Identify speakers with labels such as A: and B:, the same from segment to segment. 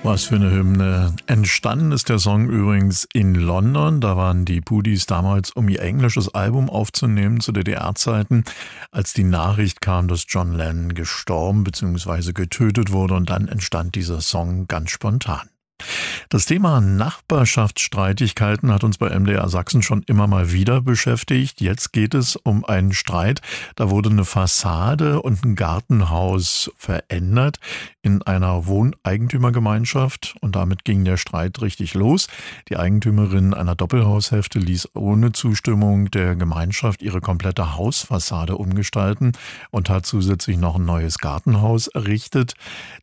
A: Was für eine Hymne. Entstanden ist der Song übrigens in London. Da waren die Pudis damals, um ihr englisches Album aufzunehmen zu DDR-Zeiten, als die Nachricht kam, dass John Lennon gestorben bzw. getötet wurde, und dann entstand dieser Song ganz spontan. Das Thema Nachbarschaftsstreitigkeiten hat uns bei MDR Sachsen schon immer mal wieder beschäftigt. Jetzt geht es um einen Streit. Da wurde eine Fassade und ein Gartenhaus verändert in einer Wohneigentümergemeinschaft, und damit ging der Streit richtig los. Die Eigentümerin einer Doppelhaushälfte ließ ohne Zustimmung der Gemeinschaft ihre komplette Hausfassade umgestalten und hat zusätzlich noch ein neues Gartenhaus errichtet.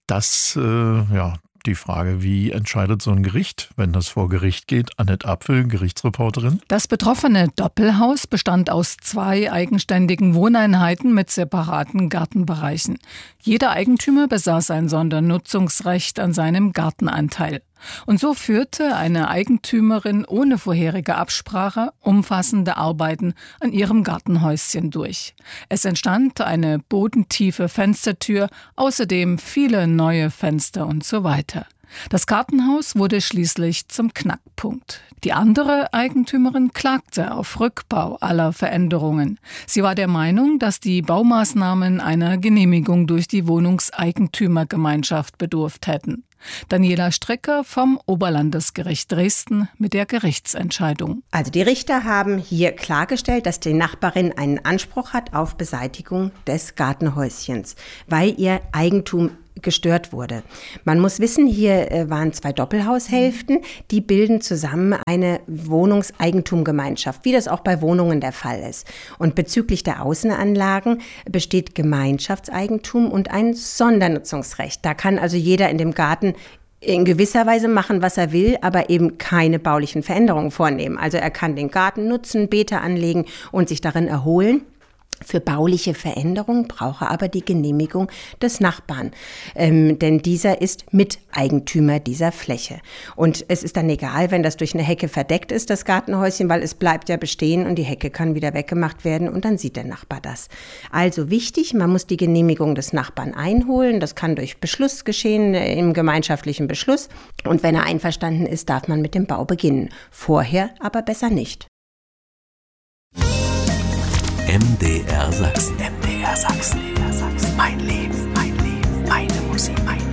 A: Die Frage, wie entscheidet so ein Gericht, wenn das vor Gericht geht? Annette Apfel, Gerichtsreporterin.
B: Das betroffene Doppelhaus bestand aus 2 eigenständigen Wohneinheiten mit separaten Gartenbereichen. Jeder Eigentümer besaß ein Sondernutzungsrecht an seinem Gartenanteil. Und so führte eine Eigentümerin ohne vorherige Absprache umfassende Arbeiten an ihrem Gartenhäuschen durch. Es entstand eine bodentiefe Fenstertür, außerdem viele neue Fenster und so weiter. Das Gartenhaus wurde schließlich zum Knackpunkt. Die andere Eigentümerin klagte auf Rückbau aller Veränderungen. Sie war der Meinung, dass die Baumaßnahmen einer Genehmigung durch die Wohnungseigentümergemeinschaft bedurft hätten. Daniela Stricker vom Oberlandesgericht Dresden mit der Gerichtsentscheidung.
C: Also die Richter haben hier klargestellt, dass die Nachbarin einen Anspruch hat auf Beseitigung des Gartenhäuschens, weil ihr Eigentum gestört wurde. Man muss wissen, hier waren 2 Doppelhaushälften, die bilden zusammen eine Wohnungseigentumgemeinschaft, wie das auch bei Wohnungen der Fall ist. Und bezüglich der Außenanlagen besteht Gemeinschaftseigentum und ein Sondernutzungsrecht. Da kann also jeder in dem Garten in gewisser Weise machen, was er will, aber eben keine baulichen Veränderungen vornehmen. Also er kann den Garten nutzen, Beete anlegen und sich darin erholen. Für bauliche Veränderungen braucht er aber die Genehmigung des Nachbarn, denn dieser ist Miteigentümer dieser Fläche. Und es ist dann egal, wenn das durch eine Hecke verdeckt ist, das Gartenhäuschen, weil es bleibt ja bestehen und die Hecke kann wieder weggemacht werden und dann sieht der Nachbar das. Also wichtig, man muss die Genehmigung des Nachbarn einholen. Das kann durch Beschluss geschehen, im gemeinschaftlichen Beschluss. Und wenn er einverstanden ist, darf man mit dem Bau beginnen. Vorher aber besser nicht.
D: MDR Sachsen. MDR Sachsen. Mein Leben, meine Musik,